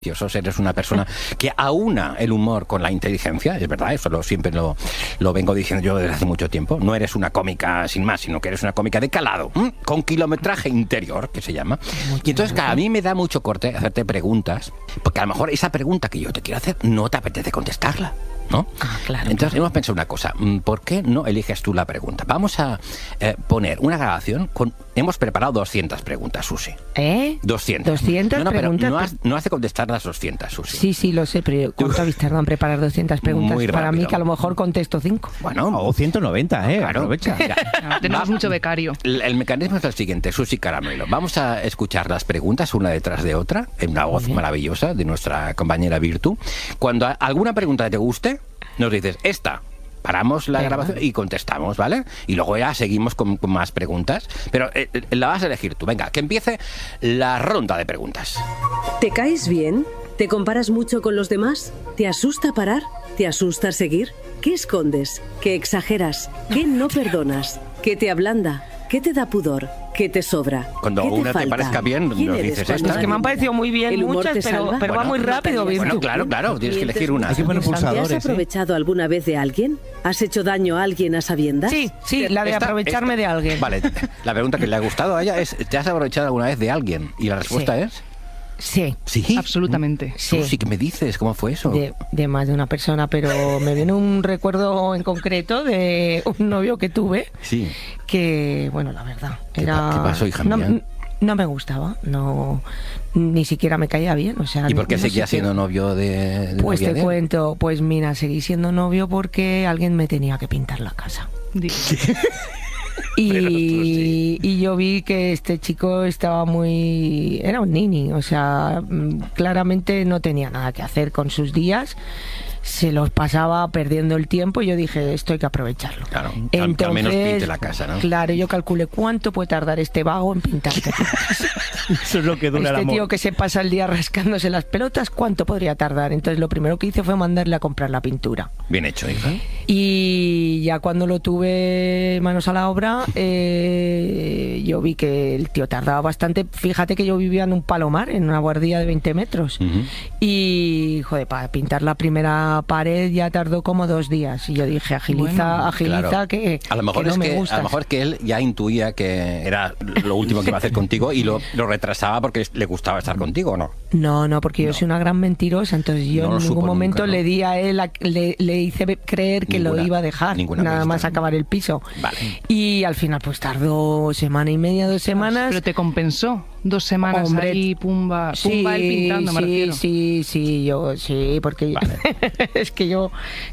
Eres una persona que aúna el humor con la inteligencia, es verdad, eso siempre lo vengo diciendo yo desde hace mucho tiempo. No eres una cómica sin más, sino que eres una cómica de calado, con kilometraje interior, que se llama. Y entonces, claro, a mí me da mucho corte hacerte preguntas, porque a lo mejor esa pregunta que yo te quiero hacer no te apetece contestarla, ¿no? Claro. Entonces hemos pensado una cosa, ¿por qué no eliges tú la pregunta? Vamos a poner una grabación con... Hemos preparado 200 preguntas, Susi. 200. 200 preguntas. Pero no has de contestar las 200, Susi. Sí, lo sé, pero ¿cuánto habéis tardado en preparar 200 preguntas? Muy para rápido. mí, que a lo mejor contesto 5. Bueno, o 190, claro. Aprovecha. Tenemos mucho becario. El mecanismo es el siguiente, Susi Caramelo. Vamos a escuchar las preguntas una detrás de otra, en una voz maravillosa de nuestra compañera Virtu. Cuando alguna pregunta te guste, nos dices, esta. Paramos la grabación y contestamos, ¿vale? Y luego ya seguimos con más preguntas. Pero la vas a elegir tú. Venga, que empiece la ronda de preguntas. ¿Te caes bien? ¿Te comparas mucho con los demás? ¿Te asusta parar? ¿Te asusta seguir? ¿Qué escondes? ¿Qué exageras? ¿Qué no perdonas? ¿Qué te ablanda? ¿Qué te da pudor? ¿Qué te sobra? Cuando ¿Qué una te falta? parezca bien, ¿Quién nos eres dices cuando esta. Es que me han parecido muy bien ¿El humor muchas, te pero salva? va muy rápido, Bueno, Virtu. claro, tienes que elegir una. Hay que poner ¿Te pulsadores. has aprovechado alguna vez de alguien? ¿Has hecho daño a alguien a sabiendas? Sí, la de aprovecharme de alguien. Vale, la pregunta que le ha gustado a ella es, ¿te has aprovechado alguna vez de alguien? Y la respuesta es... Sí. ¿Sí? Absolutamente. Sí. Sí, ¿qué me dices? ¿Cómo fue eso? De más de una persona, pero me viene un recuerdo en concreto de un novio que tuve Sí. que, bueno, la verdad, ¿Qué pasó, hija mía? No me gustaba, ni siquiera me caía bien, o sea... ¿Y por qué no seguía sé siendo novio de Pues novia te de él? cuento, pues mira, seguí siendo novio porque alguien me tenía que pintar la casa. Y yo vi que este chico estaba era un nini, o sea, claramente no tenía nada que hacer con sus días, se los pasaba perdiendo el tiempo y yo dije, esto hay que aprovecharlo. Claro, Entonces, al menos pinte la casa, ¿no? Claro, yo calculé cuánto puede tardar este vago en pintarte la casa. Eso es lo que dura el Este amor. tío que se pasa el día rascándose las pelotas, ¿cuánto podría tardar? Entonces lo primero que hice fue mandarle a comprar la pintura. Bien hecho, hija. Y ya cuando lo tuve manos a la obra, yo vi que el tío tardaba bastante. Fíjate que yo vivía en un palomar, en una guardilla de 20 metros. Y, joder, para pintar la primera pared ya tardó como 2 días. Y yo dije, agiliza, Claro. que a lo mejor que no me a gustas. lo mejor que él ya intuía que era lo último que iba a hacer contigo y lo retrasaba porque le gustaba estar contigo, ¿o no? No, porque yo soy una gran mentirosa, entonces yo No lo en supo ningún momento nunca, ¿no? le di a él, le hice creer que lo iba a dejar, ninguna nada pista, más ¿no? acabar el piso. Vale. Y al final pues tardó semana y media, 2 semanas. Pero te compensó. 2 semanas Hombre, ahí, pumba él pintando, me refiero. Sí, porque Vale. es que yo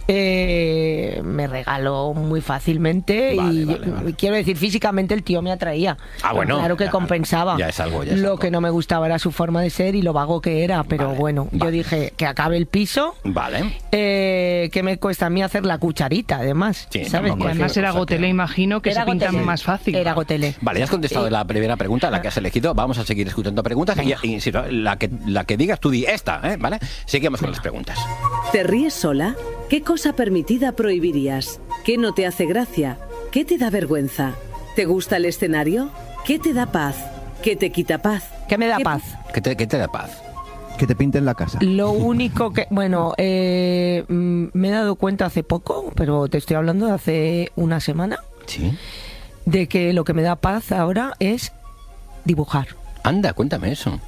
me regalo muy fácilmente Vale. quiero decir, físicamente el tío me atraía. Ah, bueno, Claro que ya, compensaba. ya es algo. Lo que no me gustaba era su forma de ser y lo vago que era, pero Vale, bueno, yo vale. dije que acabe el piso. Vale. Que me cuesta a mí hacer la cucharita, además. Sí, ¿sabes? tampoco Y además era Gotelé, imagino que Era se pintan Gotelé. más fácil. Era Gotelé. Vale, ya has contestado la primera pregunta, la que has elegido. Vamos a seguir escuchando preguntas. Y si no, la que digas, tú di esta, ¿vale? Seguimos con las preguntas. ¿Te ríes sola? ¿Qué cosa permitida prohibirías? ¿Qué no te hace gracia? ¿Qué te da vergüenza? ¿Te gusta el escenario? ¿Qué te da paz? ¿Qué te quita paz? ¿Qué me da ¿Qué- paz? ¿Qué te da paz? Que te pinten la casa. Lo único que, bueno, me he dado cuenta hace poco, pero te estoy hablando de hace una semana, Sí. de que lo que me da paz ahora es dibujar. Anda, cuéntame eso.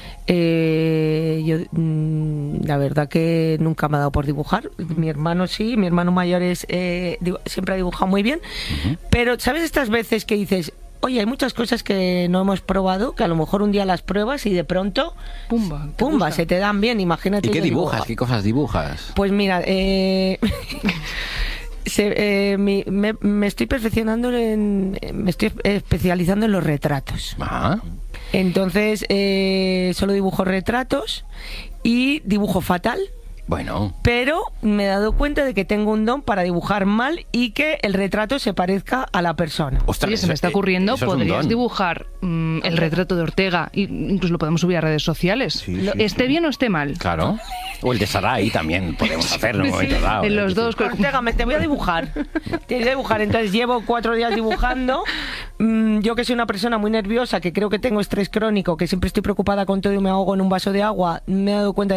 Yo, la verdad que nunca me ha dado por dibujar. Mi hermano sí, mi hermano mayor siempre ha dibujado muy bien. Pero, ¿sabes estas veces que dices, oye, hay muchas cosas que no hemos probado, que a lo mejor un día las pruebas y de pronto, Pumba. ¿te pumba, gusta? se te dan bien? Imagínate. ¿Y qué yo digo, dibujas? ¿Qué cosas dibujas? pues mira, me estoy perfeccionando me estoy especializando en los retratos. Ah, Entonces solo dibujo retratos y dibujo fatal. bueno. Pero me he dado cuenta de que tengo un don para dibujar mal y que el retrato se parezca a la persona. Ostras, Oye, se me está ocurriendo, eso es un podrías don. dibujar el retrato de Ortega, incluso lo podemos subir a redes sociales. Sí, ¿Esté bien o esté mal? Claro. O el de Sarai también podemos hacerlo en un momento dado. En los dos. Ortega, te voy a dibujar. Te voy a dibujar. Entonces llevo 4 días dibujando yo que soy una persona muy nerviosa, que creo que tengo estrés crónico, que siempre estoy preocupada con todo y me ahogo en un vaso de agua, me he dado cuenta